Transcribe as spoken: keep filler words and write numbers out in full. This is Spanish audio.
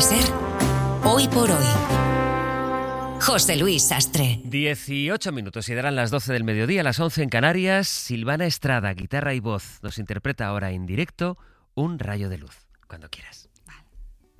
a ser Hoy por Hoy. José Luis Sastre. dieciocho minutos y darán las doce del mediodía, las once en Canarias. Silvana Estrada, guitarra y voz, nos interpreta ahora en directo Un rayo de luz. Cuando quieras.